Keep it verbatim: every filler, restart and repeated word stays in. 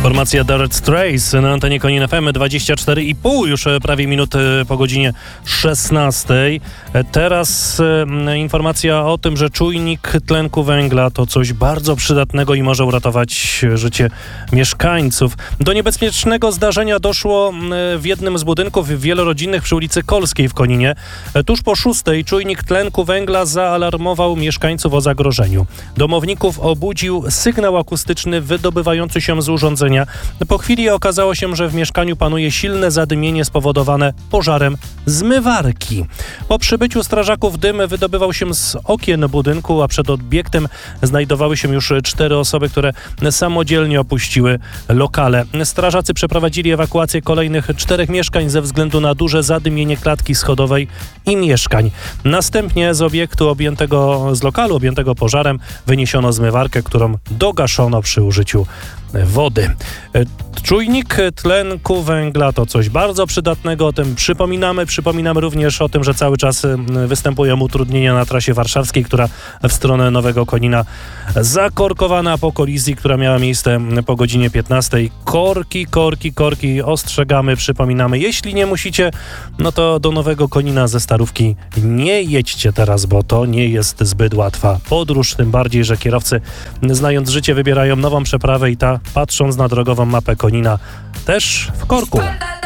Formacja Dire Straits na antenie Konin F M, dwadzieścia cztery i pół już prawie minut po godzinie szesnastej. Teraz e, informacja o tym, że czujnik tlenku węgla to coś bardzo przydatnego i może uratować życie mieszkańców. Do niebezpiecznego zdarzenia doszło w jednym z budynków wielorodzinnych przy ulicy Kolskiej w Koninie. Tuż po szóstej czujnik tlenku węgla zaalarmował mieszkańców o zagrożeniu. Domowników obudził sygnał akustyczny wydobywający się z urządzenia. Po chwili okazało się, że w mieszkaniu panuje silne zadymienie spowodowane pożarem zmywarki. Po przybyciu strażaków dym wydobywał się z okien budynku, a przed obiektem znajdowały się już cztery osoby, które samodzielnie opuściły lokale. Strażacy przeprowadzili ewakuację kolejnych czterech mieszkań ze względu na duże zadymienie klatki schodowej i mieszkań. Następnie z obiektu objętego, z lokalu objętego pożarem wyniesiono zmywarkę, którą dogaszono przy użyciu wody. Czujnik tlenku węgla to coś bardzo przydatnego, o tym przypominamy. Przypominamy również o tym, że cały czas występują utrudnienia na trasie warszawskiej, która w stronę Nowego Konina zakorkowana po kolizji, która miała miejsce po godzinie piętnastej. Korki, korki, korki, ostrzegamy, przypominamy. Jeśli nie musicie, no to do Nowego Konina ze Starówki nie jedźcie teraz, bo to nie jest zbyt łatwa podróż, tym bardziej, że kierowcy, znając życie, wybierają nową przeprawę i ta, patrząc na drogową mapę Konina, też w korku.